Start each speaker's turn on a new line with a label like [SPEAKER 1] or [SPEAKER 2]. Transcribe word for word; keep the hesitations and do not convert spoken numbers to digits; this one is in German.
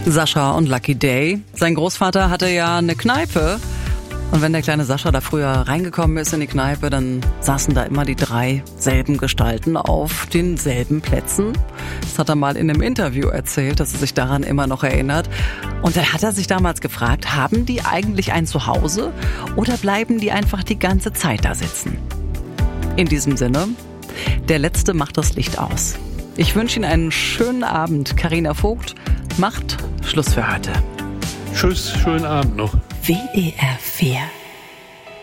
[SPEAKER 1] Sascha und Lucky Day. Sein Großvater hatte ja eine Kneipe. Und wenn der kleine Sascha da früher reingekommen ist in die Kneipe, dann saßen da immer die drei selben Gestalten auf denselben Plätzen. Das hat er mal in einem Interview erzählt, dass er sich daran immer noch erinnert. Und dann hat er sich damals gefragt, haben die eigentlich ein Zuhause oder bleiben die einfach die ganze Zeit da sitzen? In diesem Sinne, der Letzte macht das Licht aus. Ich wünsche Ihnen einen schönen Abend. Carina Vogt macht Schluss für heute.
[SPEAKER 2] Tschüss, schönen Abend noch.
[SPEAKER 3] W E R vier